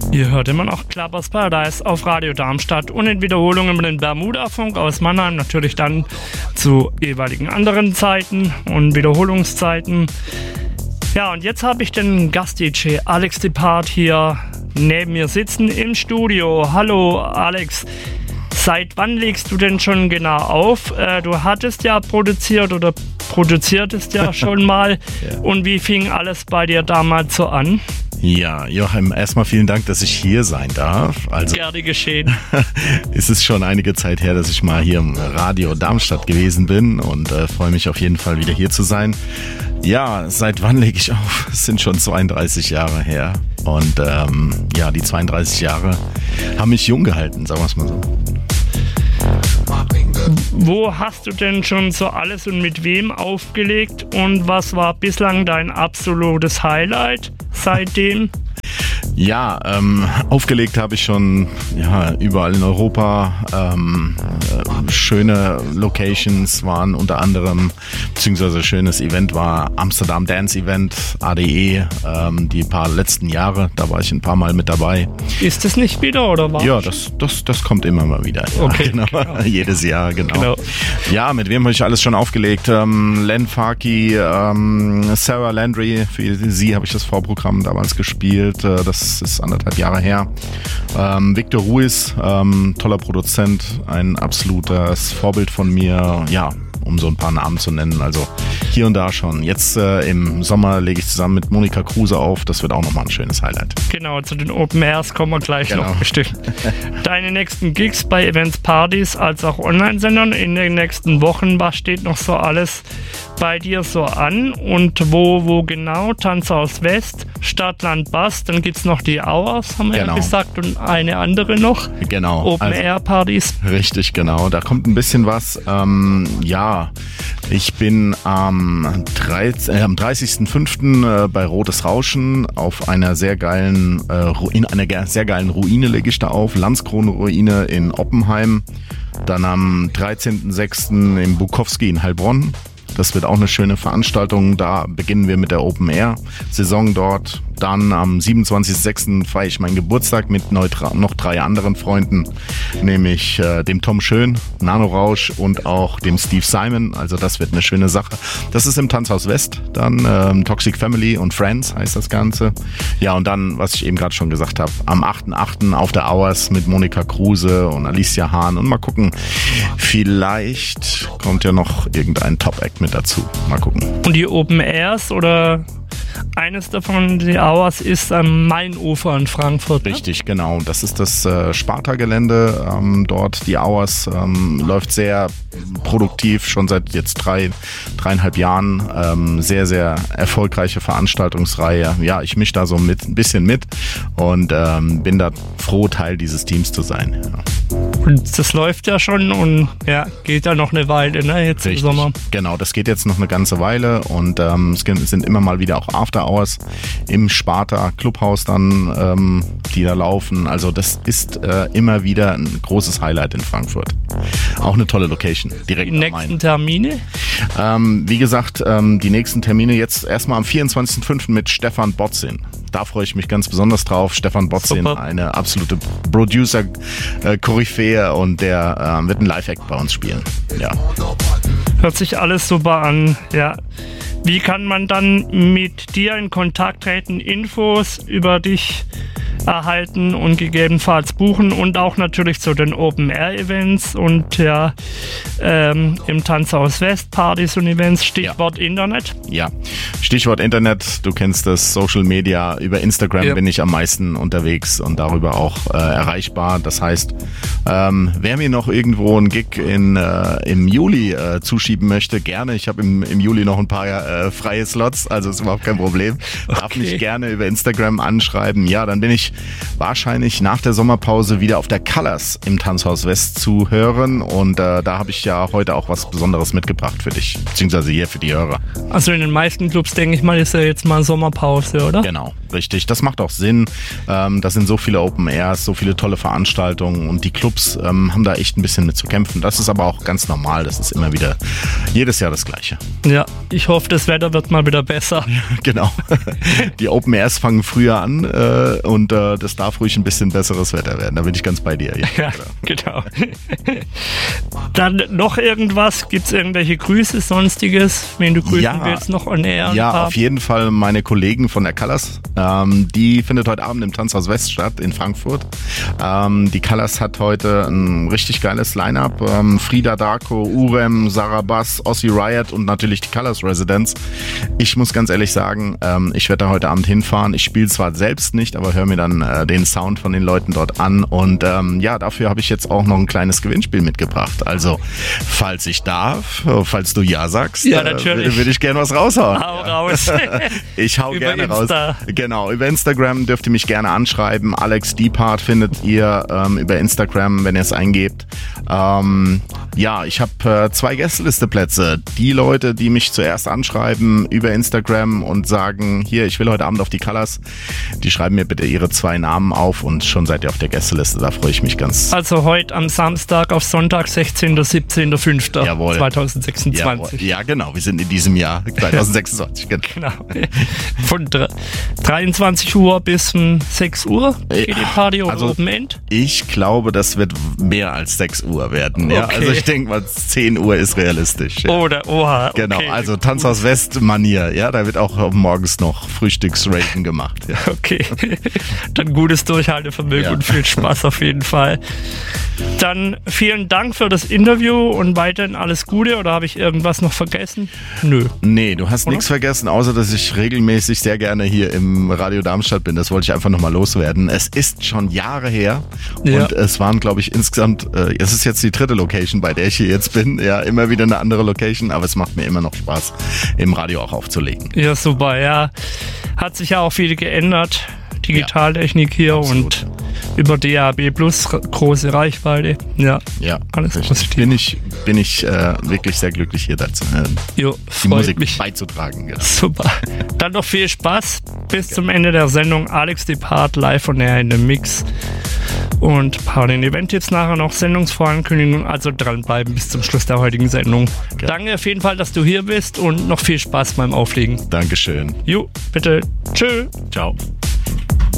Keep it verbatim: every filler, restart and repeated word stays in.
Ihr hört immer noch Clubbers Paradise auf Radio Darmstadt und in Wiederholungen mit dem Bermuda-Funk aus Mannheim, natürlich dann zu jeweiligen anderen Zeiten und Wiederholungszeiten. Ja, und jetzt habe ich den Gast-D J Alex Depart hier neben mir sitzen im Studio. Hallo Alex, seit wann legst du denn schon genau auf? Äh, du hattest ja produziert oder produziertest ja schon mal. Ja. Und wie fing alles bei dir damals so an? Ja, Joachim, erstmal vielen Dank, dass ich hier sein darf. Also, gerne geschehen. Es ist schon einige Zeit her, dass ich mal hier im Radio Darmstadt gewesen bin und äh, freue mich auf jeden Fall wieder hier zu sein. Ja, seit wann lege ich auf? Es sind schon zweiunddreißig Jahre her und ähm, ja, die zweiunddreißig Jahre haben mich jung gehalten, sagen wir es mal so. Wo hast du denn schon so alles und mit wem aufgelegt und was war bislang dein absolutes Highlight seitdem? Ja, ähm, aufgelegt habe ich schon ja, überall in Europa. Ähm, äh, schöne Locations waren unter anderem, beziehungsweise schönes Event war Amsterdam Dance Event, A D E, ähm, die paar letzten Jahre, da war ich ein paar Mal mit dabei. Ist das nicht wieder oder was? Ja, das, das, das kommt immer mal wieder. Ja, okay, genau. Genau. Jedes Jahr, genau. genau. Ja, mit wem habe ich alles schon aufgelegt? Ähm, Len Farkey, ähm, Sarah Landry, für sie habe ich das Vorprogramm damals gespielt. Äh, das Das ist anderthalb Jahre her. Ähm, Victor Ruiz, ähm, toller Produzent, ein absolutes Vorbild von mir. Ja, um so ein paar Namen zu nennen. Also hier und da schon. Jetzt äh, im Sommer lege ich zusammen mit Monika Kruse auf. Das wird auch nochmal ein schönes Highlight. Genau, zu den Open Airs kommen wir gleich genau. noch bestimmt. Deine nächsten Gigs bei Events, Partys als auch Online-Sendern in den nächsten Wochen. Was steht noch so alles bei dir so an? Und wo, wo genau? Tanzhaus West, Stadtland Bass. Dann gibt es noch die Hours, haben wir genau. ja gesagt. Und eine andere noch. Genau. Open Air Partys. Richtig, genau. Da kommt ein bisschen was. Ähm, ja, ich bin am dreißigsten fünften äh, bei Rotes Rauschen auf einer sehr geilen, äh, in einer sehr geilen Ruine lege ich da auf. Landskrone-Ruine in Oppenheim. Dann am dreizehnten sechsten im Bukowski in Heilbronn. Das wird auch eine schöne Veranstaltung. Da beginnen wir mit der Open-Air-Saison dort. Dann am siebenundzwanzigsten sechsten feiere ich meinen Geburtstag mit neutral, noch drei anderen Freunden, nämlich äh, dem Tom Schön, Nano Rausch und auch dem Steve Simon. Also das wird eine schöne Sache. Das ist im Tanzhaus West. Dann ähm, Toxic Family und Friends heißt das Ganze. Ja, und dann, was ich eben gerade schon gesagt habe, am achten achten auf der Hours mit Monika Kruse und Alicia Hahn. Und mal gucken, vielleicht kommt ja noch irgendein Top-Act mit dazu. Mal gucken. Und die Open Airs oder eines davon, die Hours, ist am Mainufer in Frankfurt. Ne? Richtig, genau. Das ist das äh, Sparta-Gelände. Ähm, dort die Hours ähm, läuft sehr produktiv, schon seit jetzt drei, dreieinhalb Jahren. Ähm, sehr, sehr erfolgreiche Veranstaltungsreihe. Ja, ich mische da so mit, ein bisschen mit und ähm, bin da froh, Teil dieses Teams zu sein. Ja. Und das läuft ja schon und ja, geht ja noch eine Weile, ne, jetzt Richtig. Im Sommer. Genau, das geht jetzt noch eine ganze Weile und ähm, es sind immer mal wieder auch After Hours im Sparta Clubhaus dann, ähm, die da laufen. Also das ist äh, immer wieder ein großes Highlight in Frankfurt. Auch eine tolle Location, direkt Die nächsten Termine? Ähm, wie gesagt, ähm, die nächsten Termine jetzt erstmal am vierundzwanzigsten fünften mit Stefan Botzin. Da freue ich mich ganz besonders drauf. Stefan Botzin, Super. Eine absolute Producer-Koryphäe und der äh, wird einen Live-Act bei uns spielen. Ja. Hört sich alles super an, ja. Wie kann man dann mit dir in Kontakt treten, Infos über dich erhalten und gegebenenfalls buchen und auch natürlich zu den Open-Air-Events und ja, ähm, im Tanzhaus West, Partys und Events, Stichwort ja. Internet? Ja, Stichwort Internet, du kennst das, Social Media, über Instagram ja. bin ich am meisten unterwegs und darüber auch äh, erreichbar. Das heißt, ähm, wer mir noch irgendwo einen Gig in, äh, im Juli äh, zuschieben möchte, gerne. Ich habe im, im Juli noch ein paar äh, freie Slots, also ist überhaupt kein Problem. Darf okay. mich gerne über Instagram anschreiben. Ja, dann bin ich wahrscheinlich nach der Sommerpause wieder auf der Colors im Tanzhaus West zu hören und äh, da habe ich ja heute auch was Besonderes mitgebracht für dich, beziehungsweise hier für die Hörer. Also in den meisten Clubs, denke ich mal, ist ja jetzt mal Sommerpause, oder? Genau, richtig. Das macht auch Sinn. Ähm, das sind so viele Open Airs, so viele tolle Veranstaltungen und die Clubs ähm, haben da echt ein bisschen mit zu kämpfen. Das ist aber auch ganz normal, das ist immer wieder jedes Jahr das Gleiche. Ja, ich hoffe, das Wetter wird mal wieder besser. Genau. Die Open Airs fangen früher an äh, und äh, äh, das darf ruhig ein bisschen besseres Wetter werden. Da bin ich ganz bei dir. Ja, ja genau. Dann noch irgendwas? Gibt es irgendwelche Grüße, Sonstiges, wen du grüßen ja, willst, noch on air? Ja, haben? Auf jeden Fall meine Kollegen von der Colors. Ähm, die findet heute Abend im Tanzhaus West statt in Frankfurt. Ähm, die Colors hat heute ein richtig geiles Line-Up. Ähm, Frida Darko, Urem, Sarah Bass, Ossi Riot und natürlich die Colors Residents. Ich muss ganz ehrlich sagen, ähm, ich werde da heute Abend hinfahren. Ich spiele zwar selbst nicht, aber höre mir dann äh, den Sound von den Leuten dort an. Und ähm, ja, dafür habe ich jetzt auch noch ein kleines Gewinnspiel mitgebracht. Also, falls ich darf, falls du ja sagst, ja, äh, würde würd ich gerne was raushauen. Hau raus. Ich hau über gerne Insta. raus. Genau, über Instagram dürft ihr mich gerne anschreiben. Alex Diepart findet ihr ähm, über Instagram, wenn ihr es eingebt. Ähm, ja, ich habe äh, zwei Gästelisteplätze. Die Leute, die mich zuerst anschreiben über Instagram und sagen, hier, ich will heute Abend auf die Colors, die schreiben mir bitte ihre zwei Namen auf und schon seid ihr auf der Gästeliste. Da freue ich mich ganz. Also heute am Samstag auf Sonntag, sechzehnter, siebzehnter, fünfter Jawohl. zweitausendsechsundzwanzig. Jawohl. Ja, genau. Wir sind in diesem Jahr zweitausendsechsundzwanzig. Genau. Genau. Von dreiundzwanzig Uhr bis um sechs Uhr geht die Party oder also, Open End? Ich glaube, das wird mehr als sechs Uhr werden. Ja? Okay. Also ich denke mal, zehn Uhr ist realistisch. Ja. Oder, oha. Genau, okay. also Tanzhaus West Manier. Ja, da wird auch morgens noch Frühstücksraten gemacht. Ja. Okay, dann gutes Durchhaltevermögen Ja. und viel Spaß auf jeden Fall. Dann vielen Dank für das Interview und weiterhin alles Gute. Oder habe ich irgendwas noch vergessen? Nö. Nee, du hast nichts vergessen, außer dass ich regelmäßig sehr gerne hier im Radio Darmstadt bin. Das wollte ich einfach nochmal loswerden. Es ist schon Jahre her Ja. und es waren, glaube ich, insgesamt, äh, es ist jetzt die dritte Location, bei der ich hier jetzt bin. Ja, immer wieder eine andere Location, aber es macht mir immer noch Spaß, im Radio auch aufzulegen. Ja, super, ja. Hat sich ja auch viel geändert. Digitaltechnik hier absolut. Und über D A B Plus große Reichweite. Ja, Ja, alles richtig. positiv. Bin ich, bin ich äh, wirklich sehr glücklich, hier dazu, äh, Jo, die freut Musik mich. beizutragen. Ja. Super. Dann noch viel Spaß. Bis zum Ende der Sendung. Alex Diepart live on air in dem Mix. Und ein paar den Event-Tipps nachher noch, Sendungsvorankündigung. Also dranbleiben bis zum Schluss der heutigen Sendung. Ja. Danke auf jeden Fall, dass du hier bist und noch viel Spaß beim Auflegen. Dankeschön. Jo, bitte. Tschö. Ciao.